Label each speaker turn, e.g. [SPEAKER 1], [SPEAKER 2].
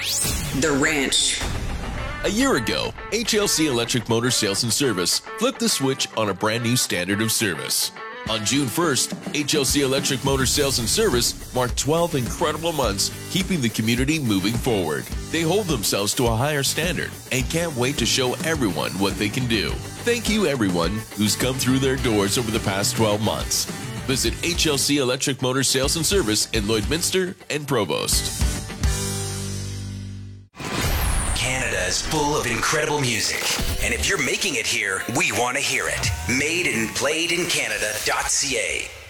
[SPEAKER 1] The Ranch.
[SPEAKER 2] A year ago, HLC Electric Motor Sales and Service flipped the switch on a brand new standard of service. On June 1st, HLC Electric Motor Sales and Service marked 12 incredible months keeping the community moving forward. They hold themselves to a higher standard and can't wait to show everyone what they can do. Thank you everyone who's come through their doors over the past 12 months. Visit HLC Electric Motor Sales and Service in Lloydminster and Provost.
[SPEAKER 3] Canada is full of incredible music. And if you're making it here, we want to hear it. Made and played in Canada.ca.